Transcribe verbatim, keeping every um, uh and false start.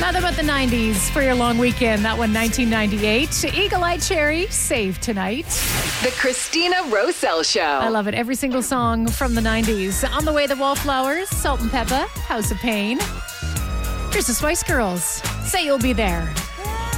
How about the nineties for your long weekend? That one, nineteen ninety-eight. Eagle Eye Cherry, Save Tonight. The Christina Rosell Show. I love it. Every single song from the nineties. On the way, the Wallflowers, Salt and Pepper, House of Pain. Here's the Spice Girls. Say You'll Be There.